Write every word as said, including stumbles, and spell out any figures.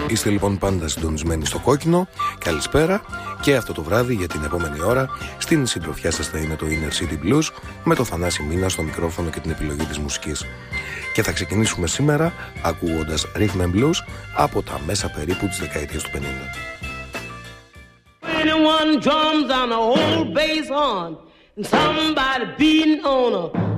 Είστε λοιπόν πάντα συντονισμένοι στο κόκκινο. Καλησπέρα και αυτό το βράδυ για την επόμενη ώρα στην συντροφιά σας θα είναι το Inner City Blues με το Θανάση Μίνα στο μικρόφωνο και την επιλογή της μουσικής. Και θα ξεκινήσουμε σήμερα ακούγοντας Rhythm and Blues από τα μέσα περίπου της δεκαετίας του πενήντα. Drums on a old bass horn and somebody beating on a